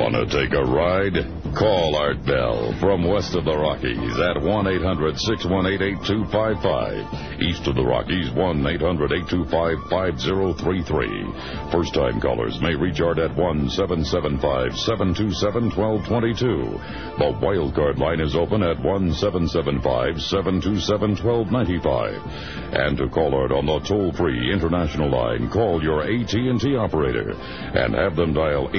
Want to take a ride? Call Art Bell from west of the Rockies at 1-800-618-8255. East of the Rockies, 1-800-825-5033. First-time callers may reach Art at 1-775-727-1222. The wildcard line is open at 1-775-727-1295. And to call Art on the toll-free international line, call your AT&T operator and have them dial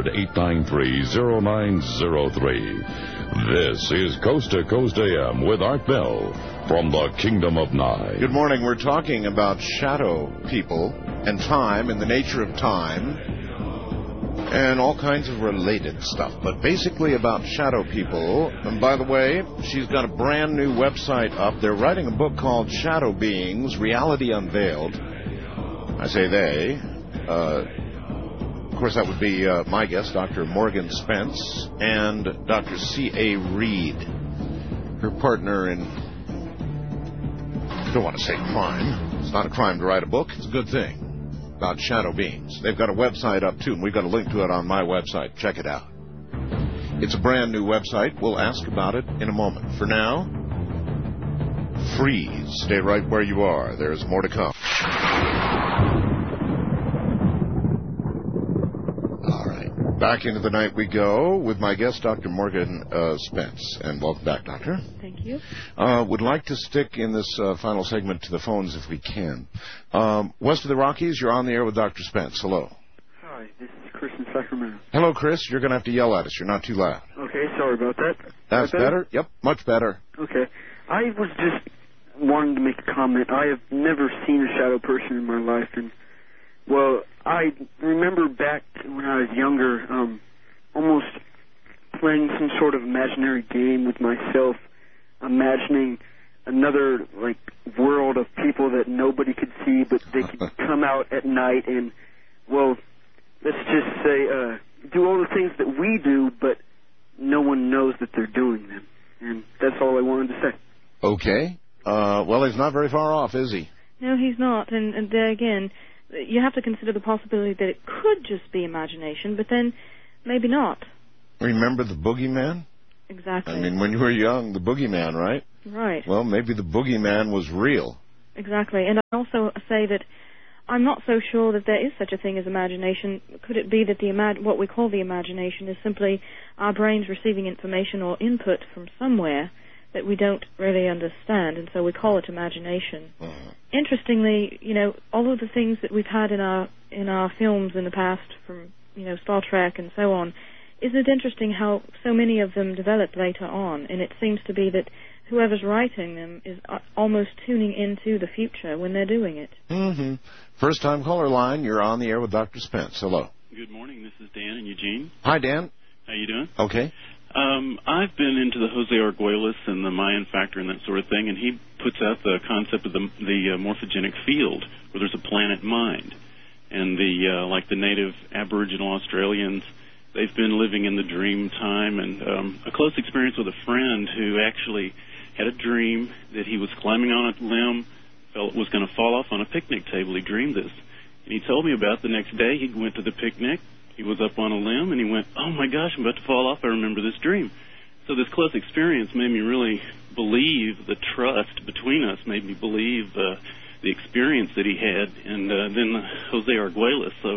800-893-0903. This is Coast to Coast AM with Art Bell from the Kingdom of Nye. Good morning. We're talking about shadow people and time and the nature of time and all kinds of related stuff, but basically about shadow people. And by the way, she's got a brand new website up. They're writing a book called Shadow Beings, Reality Unveiled. I say they. Of course, that would be my guest, Dr. Morgan Spence, and Dr. C.A. Reed, her partner in, I don't want to say crime. It's not a crime to write a book. It's a good thing about shadow beings. They've got a website up, too, and we've got a link to it on my website. Check it out. It's a brand new website. We'll ask about it in a moment. For now, freeze. Stay right where you are. There's more to come. Back into the night we go with my guest, Dr. Morgan Spence. And welcome back, Doctor. Thank you. Would like to stick in this final segment to the phones if we can. West of the Rockies, you're on the air with Dr. Spence. Hello. Hi, this is Chris in Sacramento. Hello, Chris. You're going to have to yell at us. You're not too loud. Okay, sorry about that. That's better? Yep, much better. Okay. I was just wanting to make a comment. I have never seen a shadow person in my life, and, well, I remember back when I was younger, almost playing some sort of imaginary game with myself, imagining another, like, world of people that nobody could see, but they could come out at night and, well, let's just say, do all the things that we do, but no one knows that they're doing them. And that's all I wanted to say. Okay. Well, he's not very far off, is he? No, he's not. And there again, you have to consider the possibility that it could just be imagination, but then maybe not. Remember the boogeyman? Exactly. I mean, when you were young, the boogeyman, right? Right. Well, maybe the boogeyman was real. Exactly. And I also say that I'm not so sure that there is such a thing as imagination. Could it be that what we call the imagination is simply our brains receiving information or input from somewhere that we don't really understand, and so we call it imagination. Interestingly, all of the things that we've had in our films in the past, from Star Trek and so on, isn't it interesting how so many of them developed later on? And it seems to be that whoever's writing them is almost tuning into the future when they're doing it. Mm-hmm. First-time caller line, you're on the air with Dr. Spence. Hello. Good morning. This is Dan in Eugene. Hi, Dan. How you doing? Okay. I've been into the Jose Arguelles and the Mayan factor and that sort of thing, and he puts out the concept of the morphogenic field, where there's a planet mind. And like the native Aboriginal Australians, they've been living in the dream time. And a close experience with a friend who actually had a dream that he was climbing on a limb, felt it was going to fall off on a picnic table. He dreamed this. And he told me about the next day he went to the picnic. He was up on a limb, and he went, oh, my gosh, I'm about to fall off. I remember this dream. So this close experience made me really believe the trust between us, made me believe the experience that he had, and then Jose Arguelles. So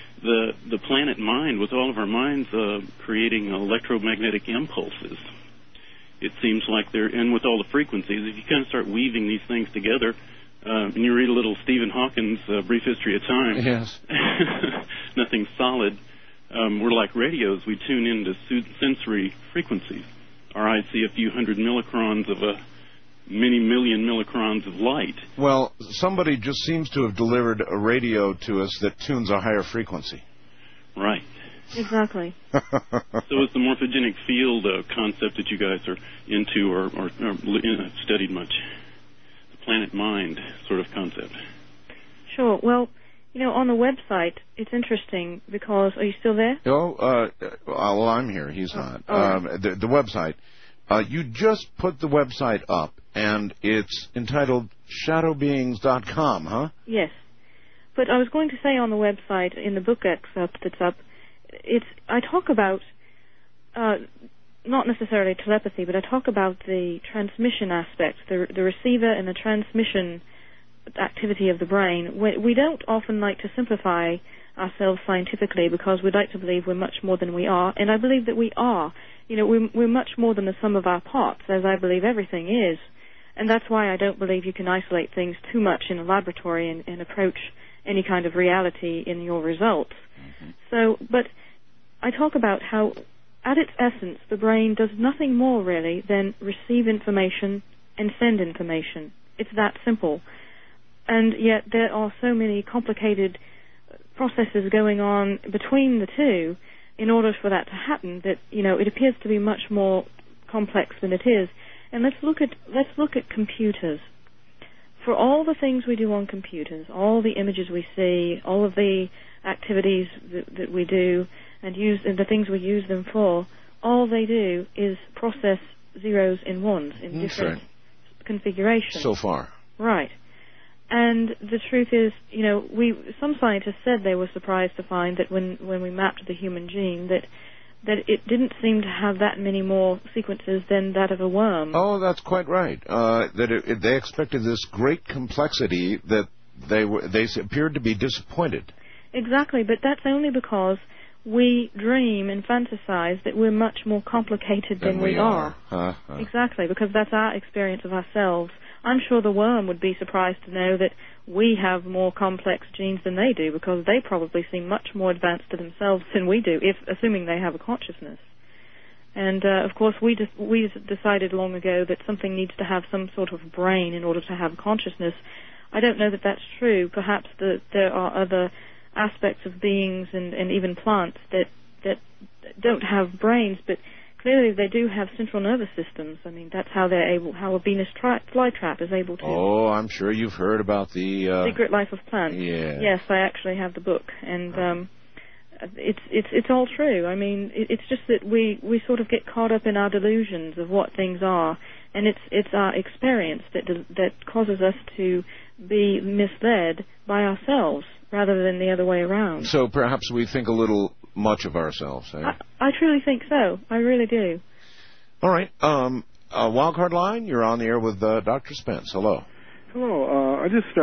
the planet mind, with all of our minds creating electromagnetic impulses, it seems like they're, and with all the frequencies, if you kind of start weaving these things together, and you read a little Stephen Hawking's Brief History of Time. Yes. Nothing solid. We're like radios. We tune into sensory frequencies. Our eyes see a few hundred millicrons of many million millicrons of light. Well, somebody just seems to have delivered a radio to us that tunes a higher frequency. Right. Exactly. So it's the morphogenic field concept that you guys are into or studied much. Planet mind sort of concept. Sure. Well, on the website, it's interesting because, are you still there? Oh, well, I'm here. He's not. The website, you just put the website up, and it's entitled shadowbeings.com, huh? Yes. But I was going to say on the website, in the book excerpt that's up, I talk about not necessarily telepathy, but I talk about the transmission aspect, the receiver and the transmission activity of the brain. We don't often like to simplify ourselves scientifically because we'd like to believe we're much more than we are, and I believe that we are. You know, we're much more than the sum of our parts, as I believe everything is. And that's why I don't believe you can isolate things too much in a laboratory and approach any kind of reality in your results. Mm-hmm. So, but I talk about how, at its essence, the brain does nothing more, really, than receive information and send information. It's that simple. And yet there are so many complicated processes going on between the two in order for that to happen that, you know, it appears to be much more complex than it is. And let's look at computers. For all the things we do on computers, all the images we see, all of the activities that we do and the things we use them for, all they do is process zeros and ones in different configurations. So far. Right. And the truth is, you know, some scientists said they were surprised to find that when we mapped the human gene that it didn't seem to have that many more sequences than that of a worm. Oh, that's quite right. They expected this great complexity that they appeared to be disappointed. Exactly, but that's only because we dream and fantasize that we're much more complicated than we are. Exactly, because that's our experience of ourselves. I'm sure the worm would be surprised to know that we have more complex genes than they do, because they probably seem much more advanced to themselves than we do, assuming they have a consciousness. And, of course, we decided long ago that something needs to have some sort of brain in order to have consciousness. I don't know that that's true. Perhaps there are other aspects of beings and even plants that don't have brains, but clearly they do have central nervous systems. I mean, that's how how a Venus flytrap is able to. Oh, I'm sure you've heard about the Secret Life of Plants. Yeah. Yes, I actually have the book, and it's all true. I mean, it's just that we sort of get caught up in our delusions of what things are, and it's our experience that causes us to be misled by ourselves rather than the other way around. So perhaps we think a little much of ourselves, eh? I truly think so. I really do. All right. Wildcard Line, you're on the air with Dr. Spence. Hello. Hello.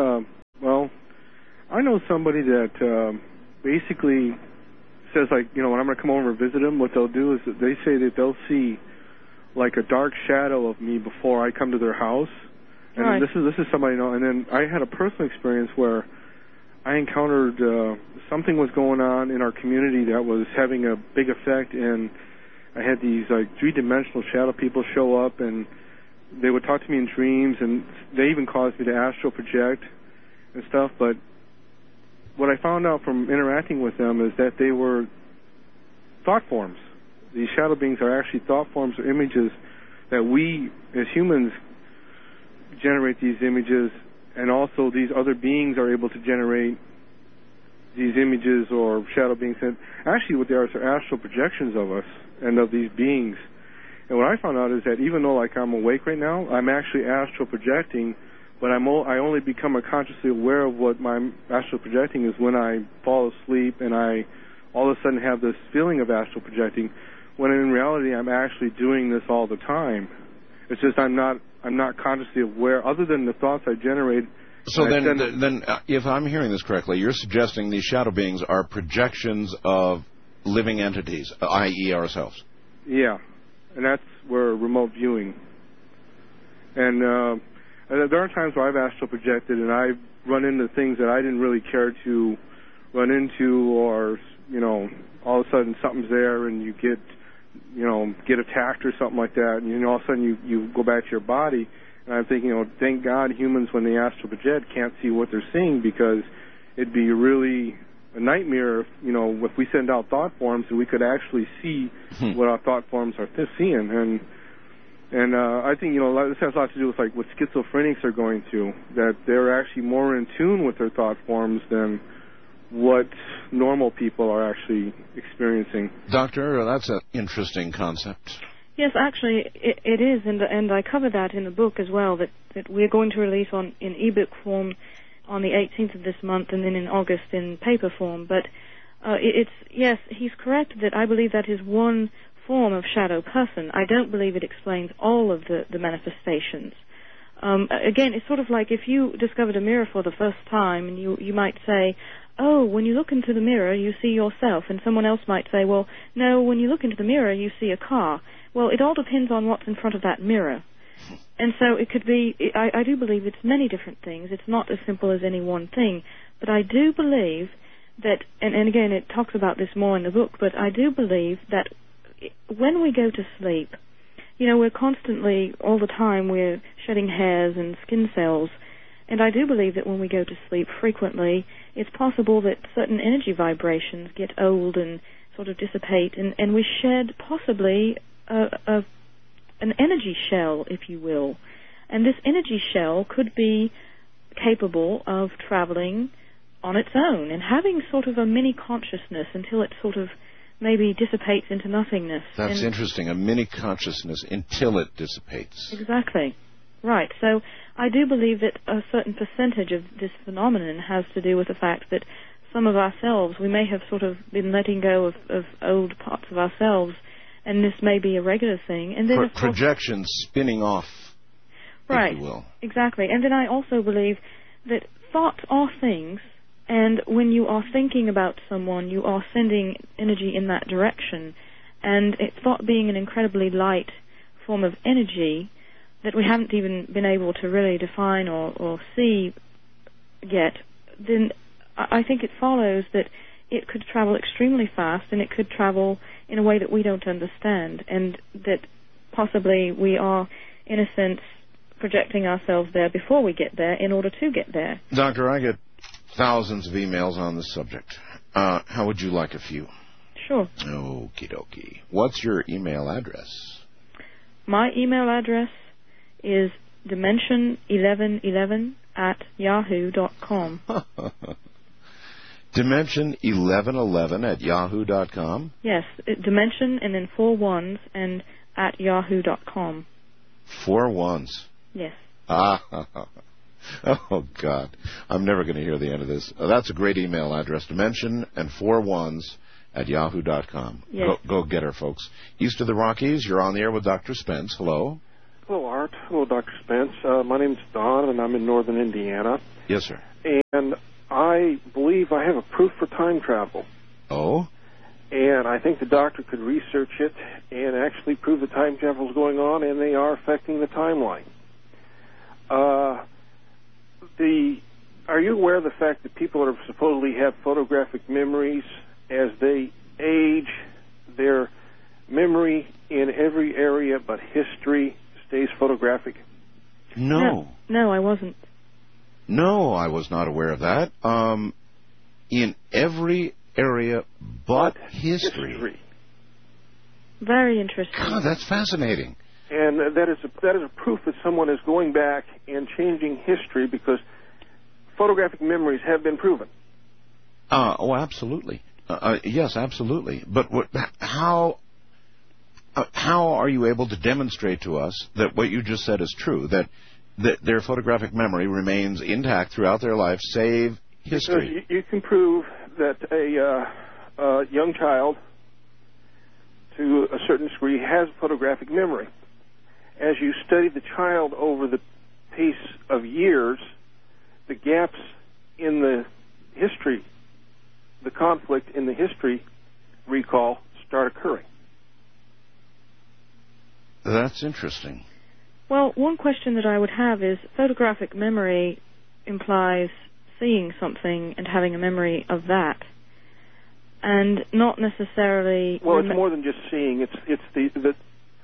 I know somebody that basically says, like, you know, when I'm going to come over and visit them, what they'll do is that they say that they'll see like a dark shadow of me before I come to their house. And right. this is somebody I know. And then I had a personal experience where I encountered something was going on in our community that was having a big effect, and I had these like three-dimensional shadow people show up, and they would talk to me in dreams, and they even caused me to astral project and stuff. But what I found out from interacting with them is that they were thought forms. These shadow beings are actually thought forms or images that we as humans generate these images, and also these other beings are able to generate these images or shadow beings. And actually what they are astral projections of us and of these beings. And what I found out is that even though like I'm awake right now, I'm actually astral projecting, but I only become consciously aware of what my astral projecting is when I fall asleep and I all of a sudden have this feeling of astral projecting, when in reality I'm actually doing this all the time. It's just I'm not consciously aware, other than the thoughts I generate. So then, if I'm hearing this correctly, you're suggesting these shadow beings are projections of living entities, i.e. ourselves. Yeah, and that's where remote viewing. And there are times where I've astral projected, and I've run into things that I didn't really care to run into, or, you know, all of a sudden something's there and you get attacked or something like that, and you know, all of a sudden you go back to your body. And I'm thinking, you know, thank God humans, when they astral project, can't see what they're seeing, because it'd be really a nightmare if, you know, if we send out thought forms and we could actually see what our thought forms are seeing. And I think, you know, this has a lot to do with like what schizophrenics are going through, that they're actually more in tune with their thought forms than what normal people are actually experiencing. Doctor, that's an interesting concept. Yes, actually, it is, and I cover that in the book as well, that we're going to release in ebook form on the 18th of this month, and then in August in paper form. But yes, he's correct that I believe that is one form of shadow person. I don't believe it explains all of the manifestations. Again, it's sort of like if you discovered a mirror for the first time, and you might say, oh, when you look into the mirror, you see yourself, and someone else might say, well, no, when you look into the mirror, you see a car. Well, it all depends on what's in front of that mirror. And so it could be, I do believe it's many different things. It's not as simple as any one thing. But I do believe that, and again, it talks about this more in the book, but I do believe that when we go to sleep, you know, we're constantly, all the time, we're shedding hairs and skin cells. And I do believe that when we go to sleep frequently, it's possible that certain energy vibrations get old and sort of dissipate, and we shed possibly an energy shell, if you will. And this energy shell could be capable of traveling on its own and having sort of a mini consciousness until it sort of maybe dissipates into nothingness. That's interesting, a mini consciousness until it dissipates. Exactly. Right. So I do believe that a certain percentage of this phenomenon has to do with the fact that some of ourselves, we may have sort of been letting go of old parts of ourselves, and this may be a regular thing. And then projections spinning off, right, if you will. Exactly. And then I also believe that thoughts are things, and when you are thinking about someone, you are sending energy in that direction. And thought being an incredibly light form of energy that we haven't even been able to really define or see yet, then I think it follows that it could travel extremely fast, and it could travel in a way that we don't understand, and that possibly we are, in a sense, projecting ourselves there before we get there in order to get there. Doctor, I get thousands of emails on this subject. How would you like a few? Sure. Okie dokie. What's your email address? My email address is dimension1111@yahoo.com. Dimension1111@yahoo.com? Yes, dimension and then 4 ones and at yahoo.com. 4 ones? Yes. Oh, God. I'm never going to hear the end of this. That's a great email address. Dimension and 4 ones at yahoo.com. Yes. Go get her, folks. East of the Rockies, you're on the air with Dr. Spence. Hello. Hello, Art. Hello, Dr. Spence. My name's Don, and I'm in northern Indiana. Yes, sir. And I believe I have a proof for time travel. Oh? And I think the doctor could research it and actually prove that time travel is going on, and they are affecting the timeline. Are you aware of the fact that people that supposedly have photographic memories, as they age, their memory in every area but history stays photographic? No. No, I wasn't. No, I was not aware of that. In every area but history. Very interesting. God, that's fascinating. And that is a proof that someone is going back and changing history, because photographic memories have been proven. Oh, absolutely. Yes, absolutely. But how are you able to demonstrate to us that what you just said is true, that their photographic memory remains intact throughout their life, save history? Because you can prove that a young child, to a certain degree, has photographic memory. As you study the child over the pace of years, the gaps in the history, the conflict in the history recall start occurring. That's interesting. Well, one question that I would have is, photographic memory implies seeing something and having a memory of that, and not necessarily... Well, it's more than just seeing. It's the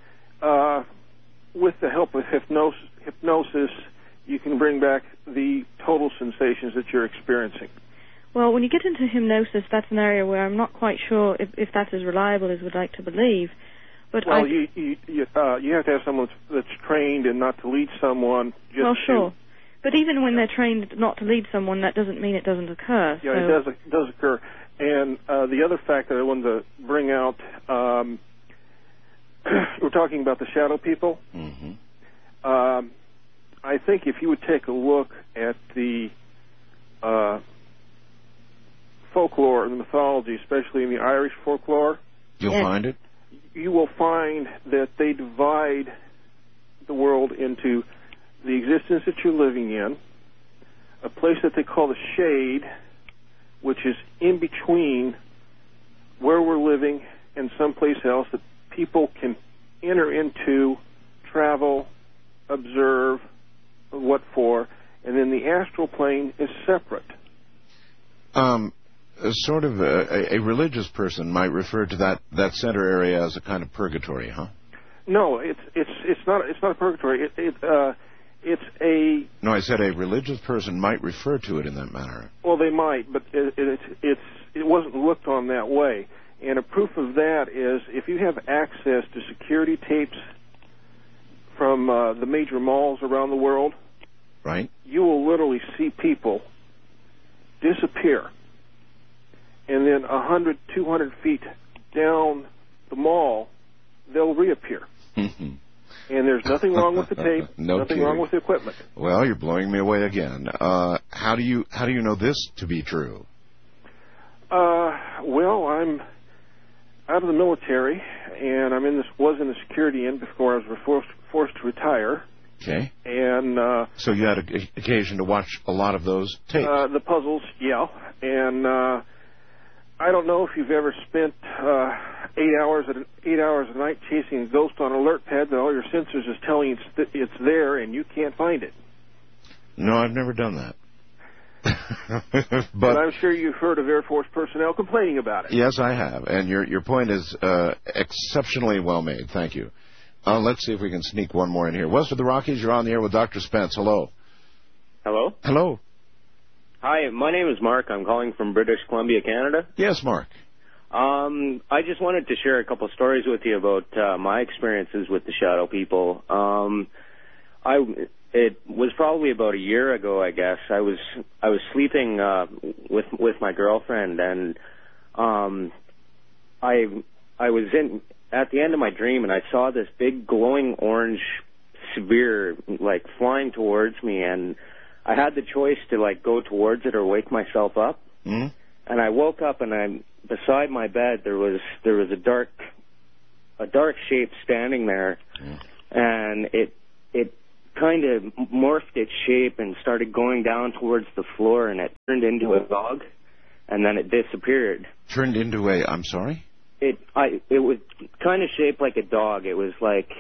with the help of hypnosis, you can bring back the total sensations that you're experiencing. Well, when you get into hypnosis, that's an area where I'm not quite sure if that's as reliable as we'd like to believe. But you have to have someone that's trained and not to lead someone. Well, sure. But even when they're trained not to lead someone, that doesn't mean it doesn't occur. Yeah, so. It does occur. And the other fact that I wanted to bring out, we're talking about the shadow people. Mm-hmm. I think if you would take a look at the folklore and the mythology, especially in the Irish folklore, you'll find it. you will find that they divide the world into the existence that you're living in, a place that they call the shade, which is in between where we're living and someplace else that people can enter into, travel, observe, what for, and then the astral plane is separate. Sort of a religious person might refer to that center area as a kind of purgatory, huh? No, it's not a purgatory. It's a. No, I said a religious person might refer to it in that manner. Well, they might, but it wasn't looked on that way. And a proof of that is if you have access to security tapes from the major malls around the world, right? You will literally see people disappear, and then 100, 200 feet down the mall, they'll reappear. And there's nothing wrong with the tape, nothing wrong with the equipment. Well, you're blowing me away again. How do you know this to be true? Well, I'm out of the military, and was in the security end before I was forced to retire. Okay. And so you had occasion to watch a lot of those tapes. The puzzles, yeah. And I don't know if you've ever spent 8 hours a night chasing a ghost on an alert pad that all your sensors is telling you it's there and you can't find it. No, I've never done that. But I'm sure you've heard of Air Force personnel complaining about it. Yes, I have. And your point is exceptionally well made. Thank you. Let's see if we can sneak one more in here. West of the Rockies, you're on the air with Dr. Spence. Hello. Hello? Hello. Hi, my name is Mark. I'm calling from British Columbia, Canada. Yes, Mark. I just wanted to share a couple of stories with you about my experiences with the shadow people. It was probably about a year ago, I guess. I was sleeping with my girlfriend, and I was at the end of my dream, and I saw this big glowing orange sphere like flying towards me, and I had the choice to like go towards it or wake myself up. Mm-hmm. And I woke up, and beside my bed there was a dark shape standing there, and it kind of morphed its shape and started going down towards the floor, and it turned into a dog, and then it disappeared. Turned into a, I'm sorry? It was kind of shaped like a dog. It was like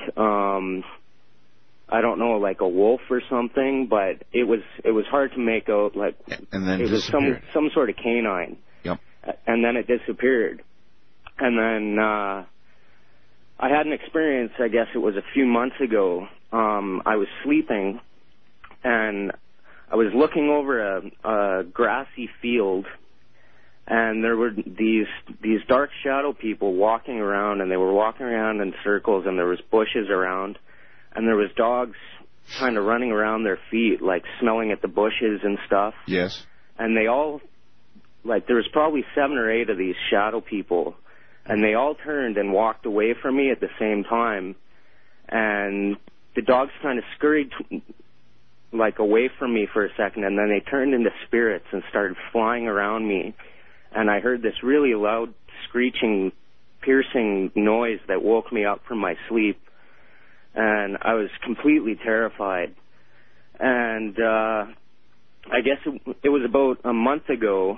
I don't know, like a wolf or something, but it was hard to make out. Like, and then it was some sort of canine. Yep. And then it disappeared. And then I had an experience. I guess it was a few months ago. I was sleeping, and I was looking over a grassy field, and there were these dark shadow people walking around, and they were walking around in circles, and there was bushes around. And there was dogs kind of running around their feet, like smelling at the bushes and stuff. Yes. And they all, like, there was probably 7 or 8 of these shadow people, and they all turned and walked away from me at the same time. And the dogs kind of scurried, like, away from me for a second, and then they turned into spirits and started flying around me. And I heard this really loud, screeching, piercing noise that woke me up from my sleep. And I was completely terrified. And I guess it was about a month ago.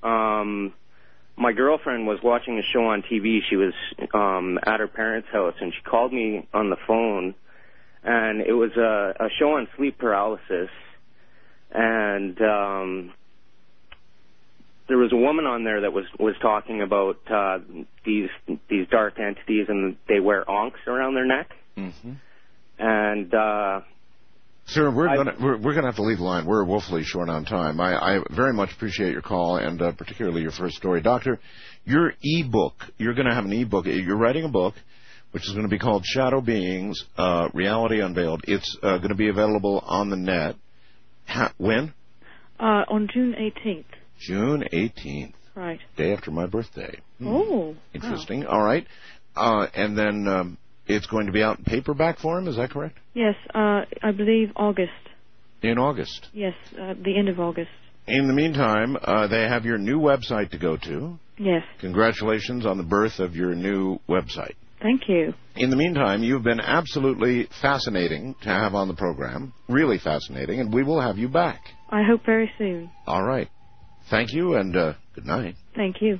My girlfriend was watching a show on TV. She was at her parents' house, and she called me on the phone. And it was a show on sleep paralysis. And there was a woman on there that was talking about these dark entities, and they wear onks around their neck. Mm-hmm. And sir, we're gonna have to leave the line. We're woefully short on time. I very much appreciate your call, and particularly your first story, Doctor. Your e-book. You're going to have an e-book. You're writing a book, which is going to be called Shadow Beings: Reality Unveiled. It's going to be available on the net. When? On June 18th. June 18th. Right. Day after my birthday. Oh. Interesting. Wow. All right. And then it's going to be out in paperback form, is that correct? Yes, I believe August. In August? Yes, the end of August. In the meantime, they have your new website to go to. Yes. Congratulations on the birth of your new website. Thank you. In the meantime, you've been absolutely fascinating to have on the program, really fascinating, and we will have you back. I hope very soon. All right. Thank you, and good night. Thank you.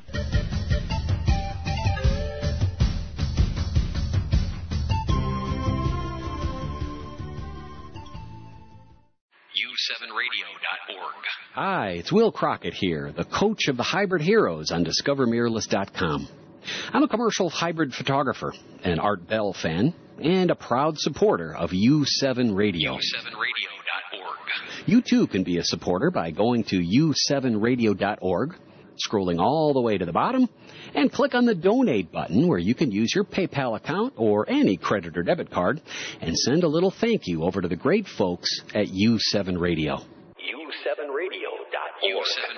U7Radio.org. Hi, it's Will Crockett here, the coach of the Hybrid Heroes on DiscoverMirrorless.com. I'm a commercial hybrid photographer, an Art Bell fan, and a proud supporter of U7 Radio. U7Radio.org. You too can be a supporter by going to U7Radio.org, scrolling all the way to the bottom, and click on the Donate button where you can use your PayPal account or any credit or debit card and send a little thank you over to the great folks at U7 Radio. U7Radio.org.